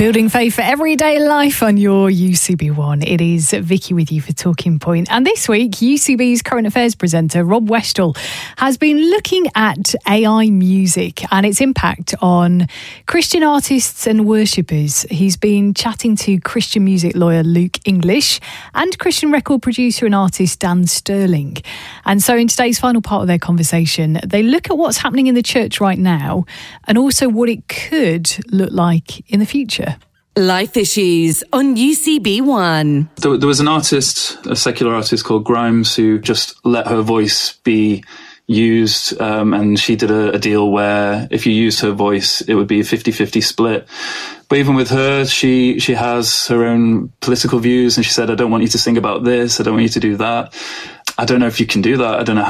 Building faith for everyday life on your UCB1. It is Vicky with you for Talking Point. And this week, UCB's current affairs presenter, Rob Westall, has been looking at AI music and its impact on Christian artists and worshippers. He's been chatting to Christian music lawyer Luke English and Christian record producer and artist Dan Sterling. And so in today's final part of their conversation, they look at what's happening in the church right now and also what it could look like in the future. Life Issues on UCB1. There was an artist, a secular artist called Grimes, who just let her voice be used, and she did a deal where if you used her voice, it would be a 50-50 split. But even with her, she has her own political views, and she said, I don't want you to sing about this, I don't want you to do that. I don't know if you can do that. I don't know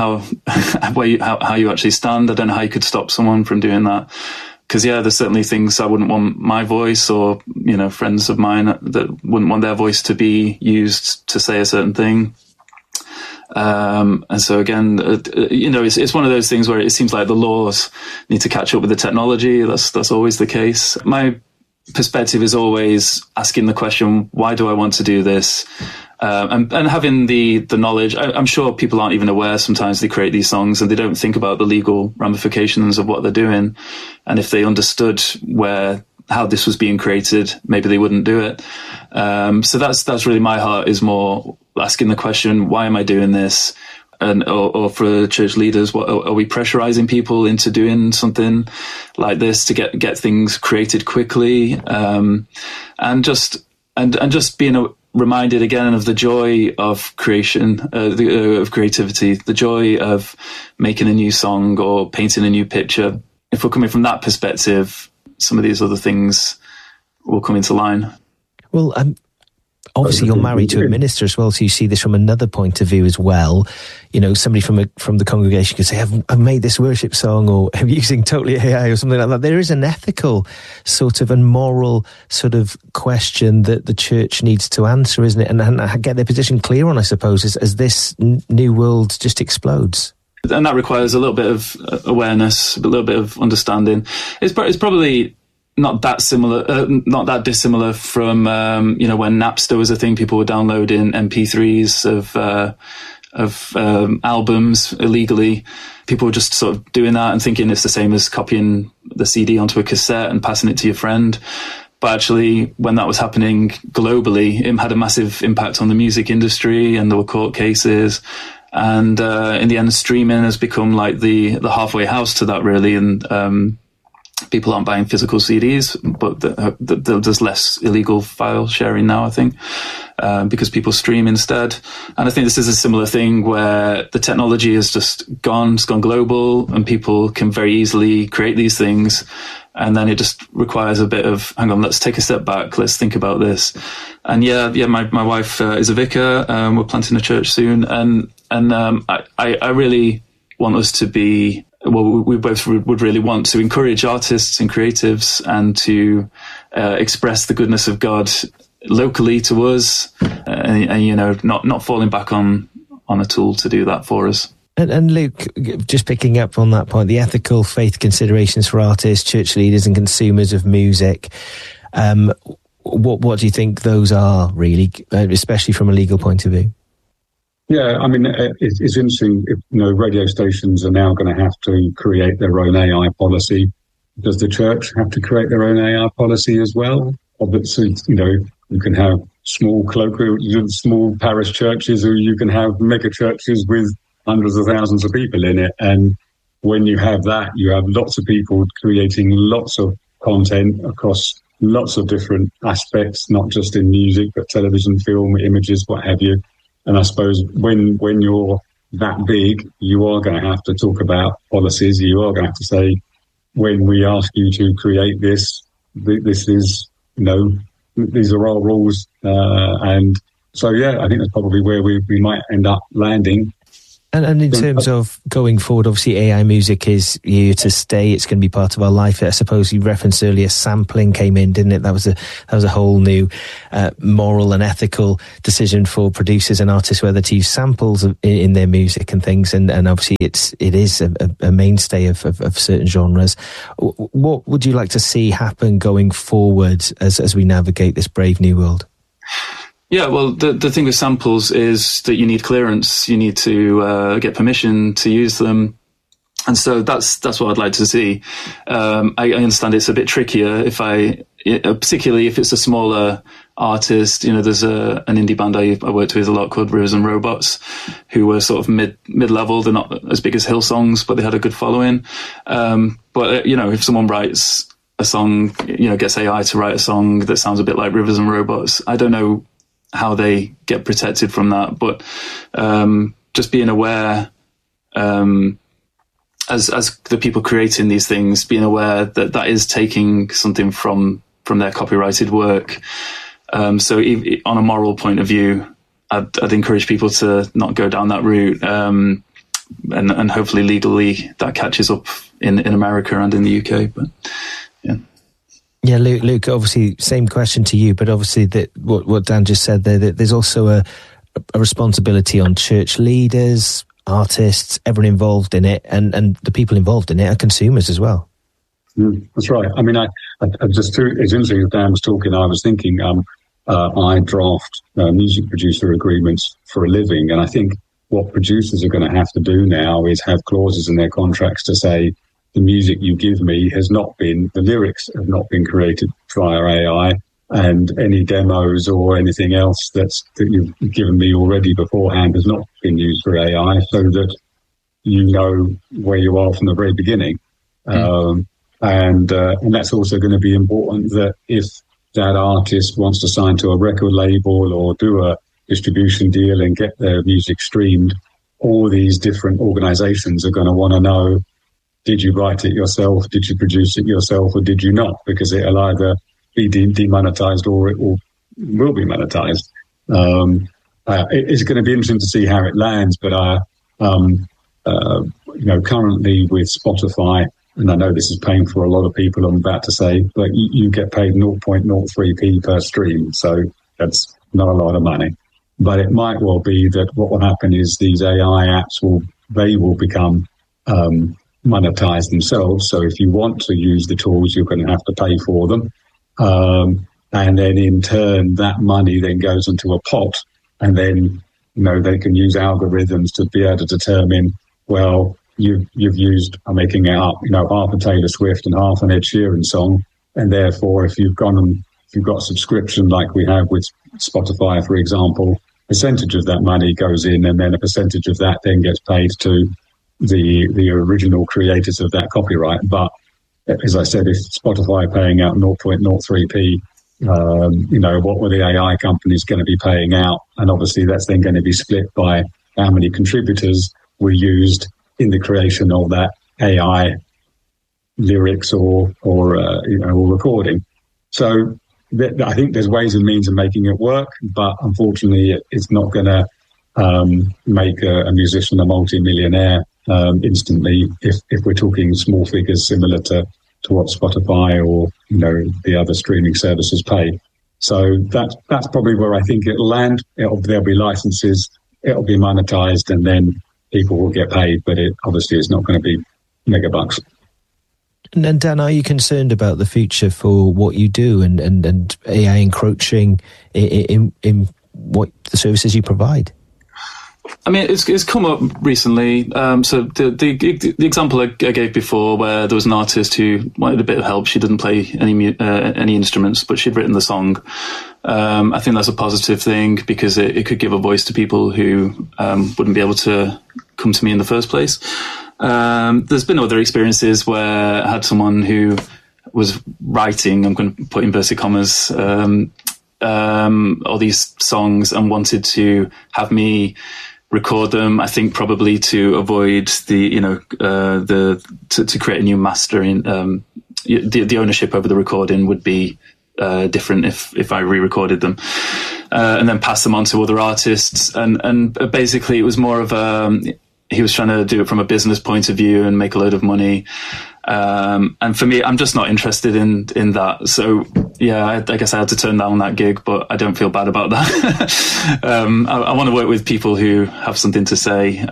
how you actually stand. I don't know how you could stop someone from doing that. Because, yeah, there's certainly things I wouldn't want my voice or, friends of mine that wouldn't want their voice to be used to say a certain thing. And so, again, it's one of those things where it seems like the laws need to catch up with the technology. That's always the case. My perspective is always asking the question, why do I want to do this? And having the knowledge, I'm sure people aren't even aware sometimes they create these songs and they don't think about the legal ramifications of what they're doing. And if they understood how this was being created, maybe they wouldn't do it. So that's really my heart, is more asking the question, why am I doing this? Or for church leaders, what are we pressurizing people into doing something like this to get things created quickly? And just being reminded again of the joy of creation, of creativity, the joy of making a new song or painting a new picture. If we're coming from that perspective, some of these other things will come into line. Well, obviously you're married to a minister as well, so you see this from another point of view as well. Somebody from the congregation could say, I've made this worship song, or I'm using totally AI or something like that. There is an ethical sort of and moral sort of question that the church needs to answer, isn't it? And get their position clear on, I suppose, as this new world just explodes. And that requires a little bit of awareness, a little bit of understanding. It's probably not that dissimilar from when Napster was a thing. People were downloading MP3s of albums illegally. People were just sort of doing that and thinking it's the same as copying the CD onto a cassette and passing it to your friend. But actually, when that was happening globally, it had a massive impact on the music industry, and there were court cases. And in the end, streaming has become like the halfway house to that, really. And people aren't buying physical CDs, but there's less illegal file sharing now, I think, because people stream instead. And I think this is a similar thing where the technology has just gone global, and people can very easily create these things. And then it just requires a bit of, hang on, let's take a step back, let's think about this. And my wife is a vicar. We're planting a church soon, and I really want us to be. Well, we both would really want to encourage artists and creatives and to express the goodness of God locally to us, and not falling back on a tool to do that for us. And Luke, just picking up on that point, the ethical faith considerations for artists, church leaders and consumers of music, what do you think those are really, especially from a legal point of view? Yeah, I mean, it's interesting. Radio stations are now going to have to create their own AI policy. Does the church have to create their own AI policy as well? Obviously, you can have small small parish churches, or you can have mega churches with hundreds of thousands of people in it. And when you have that, you have lots of people creating lots of content across lots of different aspects, not just in music, but television, film, images, what have you. And I suppose when you're that big, you are going to have to talk about policies. You are going to have to say, when we ask you to create this is, these are our rules. And so, I think that's probably where we might end up landing. And in terms of going forward, obviously AI music is here to stay. It's going to be part of our life. I suppose you referenced earlier sampling came in, didn't it? That was a whole new moral and ethical decision for producers and artists whether to use samples in their music and things. And obviously it is a mainstay of certain genres. What would you like to see happen going forward as we navigate this brave new world? Yeah, well, the thing with samples is that you need clearance. You need to get permission to use them. And so that's what I'd like to see. I understand it's a bit trickier particularly if it's a smaller artist. There's an indie band I worked with a lot called Rivers and Robots, who were sort of mid-level. They're not as big as Hillsongs, but they had a good following. But if someone writes a song, gets AI to write a song that sounds a bit like Rivers and Robots, I don't know how they get protected from that, but just being aware, as the people creating these things, being aware that is taking something from their copyrighted work. So on a moral point of view, I'd encourage people to not go down that route, and hopefully legally that catches up in America and in the UK. But yeah. Yeah, Luke, obviously, same question to you, but obviously what Dan just said there, that there's also a responsibility on church leaders, artists, everyone involved in it, and the people involved in it are consumers as well. That's right. I mean, it's interesting as Dan was talking, I was thinking, I draft music producer agreements for a living, and I think what producers are going to have to do now is have clauses in their contracts to say, the music you give me the lyrics have not been created via AI, and any demos or anything else that you've given me already beforehand has not been used for AI, so that you know where you are from the very beginning. And that's also going to be important, that if that artist wants to sign to a record label or do a distribution deal and get their music streamed, all these different organizations are going to want to know, did you write it yourself? Did you produce it yourself? Or did you not? Because it'll either be demonetized or it will be monetized. It's going to be interesting to see how it lands. But currently with Spotify, and I know this is painful for a lot of people, I'm about to say, but you get paid 0.03p per stream. So that's not a lot of money. But it might well be that what will happen is these AI apps will become monetize themselves. So if you want to use the tools, you're going to have to pay for them. And then in turn, that money then goes into a pot, and then, they can use algorithms to be able to determine, well, you've used, I'm making it up, half a Taylor Swift and half an Ed Sheeran song. And therefore, if you've got subscription like we have with Spotify, for example, percentage of that money goes in, and then a percentage of that then gets paid to the original creators of that copyright. But as I said, if Spotify paying out 0.03p, what were the AI companies going to be paying out? And obviously that's then going to be split by how many contributors were used in the creation of that AI lyrics or recording. So I think there's ways and means of making it work, but unfortunately it's not going to make a musician a multi-millionaire instantly if we're talking small figures similar to what Spotify or the other streaming services pay. So that's probably where I think it'll land. There'll be licenses, it'll be monetized, and then people will get paid. But obviously it's not going to be megabucks. And Dan, are you concerned about the future for what you do and AI encroaching in what the services you provide? I mean, it's come up recently. So the example I gave before, where there was an artist who wanted a bit of help. She didn't play any instruments, but she'd written the song. I think that's a positive thing, because it could give a voice to people who wouldn't be able to come to me in the first place. There's been other experiences where I had someone who was writing, I'm going to put inverted commas, all these songs and wanted to have me record them. I think probably to avoid to create a new mastering. The ownership over the recording would be different if I re-recorded them, and then pass them on to other artists. And basically, it was more of he was trying to do it from a business point of view and make a load of money. And for me, I'm just not interested in that. So yeah, I guess I had to turn down that gig, but I don't feel bad about that. I want to work with people who have something to say.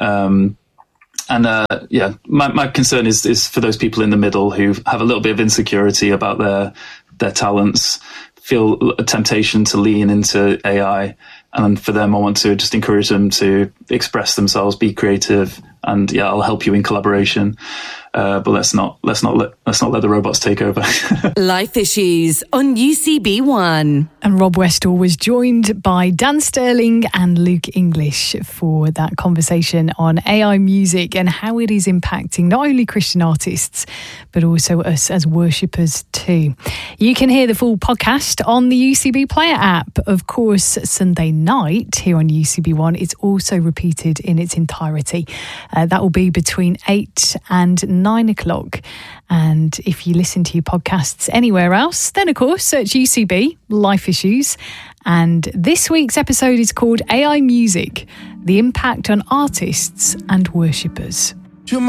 My concern is for those people in the middle who have a little bit of insecurity about their talents, feel a temptation to lean into AI. And for them, I want to just encourage them to express themselves, be creative, and I'll help you in collaboration. But let's not let the robots take over. Life Issues on UCB1. And Rob Westall was joined by Dan Sterling and Luke English for that conversation on AI music and how it is impacting not only Christian artists, but also us as worshippers too. You can hear the full podcast on the UCB Player app. Of course, Sunday night here on UCB1, it's also repeated in its entirety. That will be between 8 and 9 o'clock. And if you listen to your podcasts anywhere else, then of course search UCB Life Issues. And this week's episode is called AI Music, the impact on artists and worshippers.